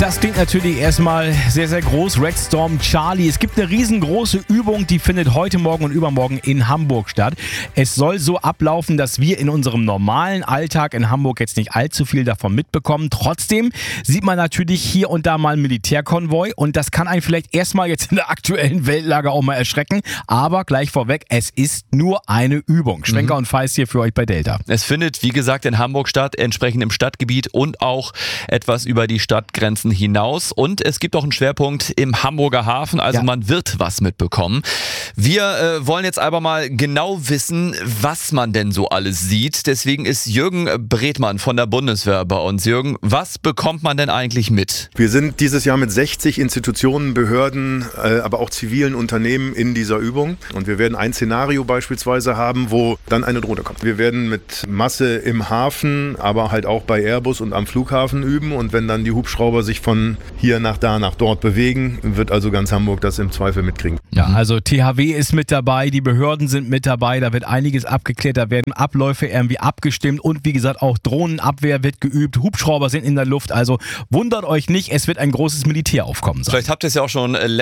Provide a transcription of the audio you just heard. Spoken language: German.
Das klingt natürlich erstmal sehr, sehr groß. Red Storm Charlie. Es gibt eine riesengroße Übung, die findet heute Morgen und übermorgen in Hamburg statt. Es soll so ablaufen, dass wir in unserem normalen Alltag in Hamburg jetzt nicht allzu viel davon mitbekommen. Trotzdem sieht man natürlich hier und da mal einen Militärkonvoi und das kann einen vielleicht erstmal jetzt in der aktuellen Weltlage auch mal erschrecken. Aber gleich vorweg, es ist nur eine Übung. Schwenker und Feist hier für euch bei Delta. Es findet, wie gesagt, in Hamburg statt, entsprechend im Stadtgebiet und auch etwas über die Stadtgrenzen hinaus. Und es gibt auch einen Schwerpunkt im Hamburger Hafen, also man wird was mitbekommen. Wir wollen jetzt aber mal genau wissen, was man denn so alles sieht. Deswegen ist Jürgen Bredmann von der Bundeswehr bei uns. Jürgen, was bekommt man denn eigentlich mit? Wir sind dieses Jahr mit 60 Institutionen, Behörden, aber auch zivilen Unternehmen in dieser Übung. Und wir werden ein Szenario beispielsweise haben, wo dann eine Drohne kommt. Wir werden mit Masse im Hafen, aber halt auch bei Airbus und am Flughafen üben. Und wenn dann die Hubschrauber sich von hier nach da, nach dort bewegen, wird also ganz Hamburg das im Zweifel mitkriegen. Ja, also THW ist mit dabei, die Behörden sind mit dabei, da wird einiges abgeklärt, da werden Abläufe irgendwie abgestimmt und wie gesagt auch Drohnenabwehr wird geübt, Hubschrauber sind in der Luft, also wundert euch nicht, es wird ein großes Militäraufkommen sein. Vielleicht habt ihr es ja auch schon